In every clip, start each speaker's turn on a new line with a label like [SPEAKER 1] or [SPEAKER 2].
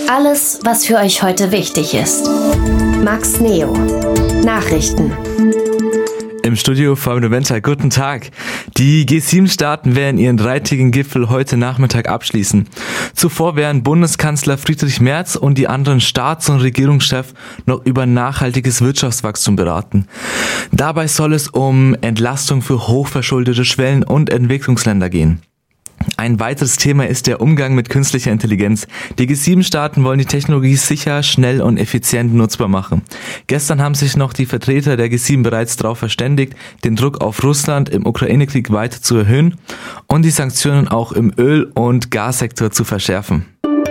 [SPEAKER 1] Alles, was für euch heute wichtig ist. Max Neo. Nachrichten.
[SPEAKER 2] Im Studio Fabian Winter, guten Tag. Die G7-Staaten werden ihren dreitägigen Gipfel heute Nachmittag abschließen. Zuvor werden Bundeskanzler Friedrich Merz und die anderen Staats- und Regierungschefs noch über nachhaltiges Wirtschaftswachstum beraten. Dabei soll es um Entlastung für hochverschuldete Schwellen- und Entwicklungsländer gehen. Ein weiteres Thema ist der Umgang mit künstlicher Intelligenz. Die G7-Staaten wollen die Technologie sicher, schnell und effizient nutzbar machen. Gestern haben sich noch die Vertreter der G7 bereits darauf verständigt, den Druck auf Russland im Ukraine-Krieg weiter zu erhöhen und die Sanktionen auch im Öl- und Gassektor zu verschärfen.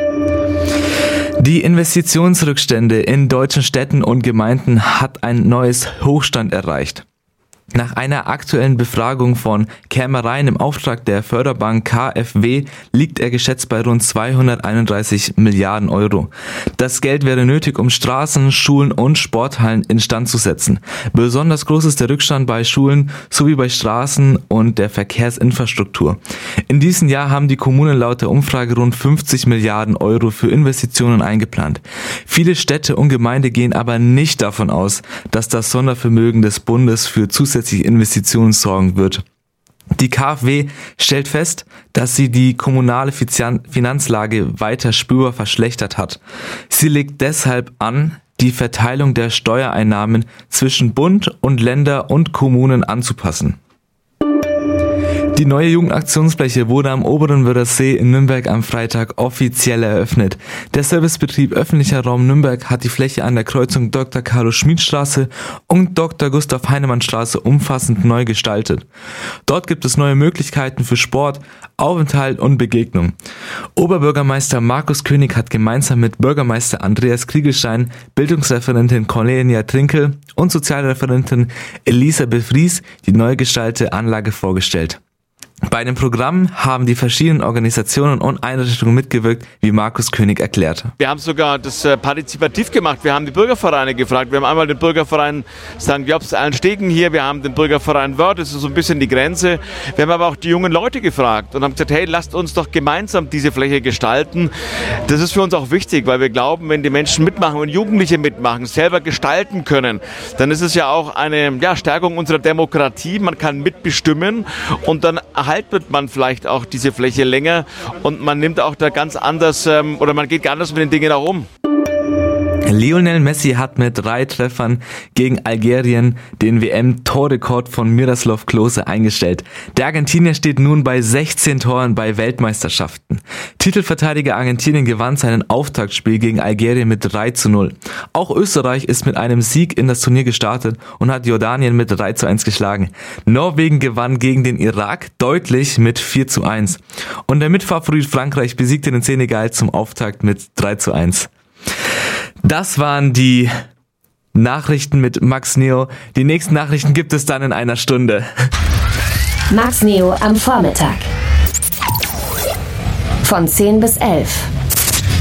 [SPEAKER 2] Die Investitionsrückstände in deutschen Städten und Gemeinden hat ein neues Hochstand erreicht. Nach einer aktuellen Befragung von Kämmereien im Auftrag der Förderbank KfW liegt er geschätzt bei rund 231 Milliarden Euro. Das Geld wäre nötig, um Straßen, Schulen und Sporthallen instand zu setzen. Besonders groß ist der Rückstand bei Schulen sowie bei Straßen und der Verkehrsinfrastruktur. In diesem Jahr haben die Kommunen laut der Umfrage rund 50 Milliarden Euro für Investitionen eingeplant. Viele Städte und Gemeinden gehen aber nicht davon aus, dass das Sondervermögen des Bundes für zusätzliche Investitionen sorgen wird. Die KfW stellt fest, dass sie die kommunale Finanzlage weiter spürbar verschlechtert hat. Sie legt deshalb an, die Verteilung der Steuereinnahmen zwischen Bund und Länder und Kommunen anzupassen. Die neue Jugendaktionsfläche wurde am Oberen Wörthersee in Nürnberg am Freitag offiziell eröffnet. Der Servicebetrieb Öffentlicher Raum Nürnberg hat die Fläche an der Kreuzung Dr. Carlo-Schmid-Straße und Dr. Gustav-Heinemann-Straße umfassend neu gestaltet. Dort gibt es neue Möglichkeiten für Sport, Aufenthalt und Begegnung. Oberbürgermeister Markus König hat gemeinsam mit Bürgermeister Andreas Kriegelstein, Bildungsreferentin Cornelia Trinkel und Sozialreferentin Elisabeth Fries die neu gestaltete Anlage vorgestellt. Bei dem Programm haben die verschiedenen Organisationen und Einrichtungen mitgewirkt, wie Markus König erklärt.
[SPEAKER 3] Wir haben sogar das partizipativ gemacht. Wir haben die Bürgervereine gefragt. Wir haben einmal den Bürgerverein St. Jobs Allenstegen hier. Wir haben den Bürgerverein Wörth, das ist so ein bisschen die Grenze. Wir haben aber auch die jungen Leute gefragt und haben gesagt, hey, lasst uns doch gemeinsam diese Fläche gestalten. Das ist für uns auch wichtig, weil wir glauben, wenn die Menschen mitmachen und Jugendliche mitmachen, selber gestalten können, dann ist es ja auch eine Stärkung unserer Demokratie. Man kann mitbestimmen und dann erhalten man vielleicht auch diese Fläche länger und man nimmt auch da ganz anders oder man geht anders mit den Dingen auch um.
[SPEAKER 2] Lionel Messi hat mit 3 Treffern gegen Algerien den WM-Torrekord von Miroslav Klose eingestellt. Der Argentinier steht nun bei 16 Toren bei Weltmeisterschaften. Titelverteidiger Argentinien gewann sein Auftaktspiel gegen Algerien mit 3:0. Auch Österreich ist mit einem Sieg in das Turnier gestartet und hat Jordanien mit 3:1 geschlagen. Norwegen gewann gegen den Irak deutlich mit 4:1. Und der Mitfavorit Frankreich besiegte den Senegal zum Auftakt mit 3:1. Das waren die Nachrichten mit Max Neo. Die nächsten Nachrichten gibt es dann in einer Stunde.
[SPEAKER 1] Max Neo am Vormittag. Von 10 bis 11.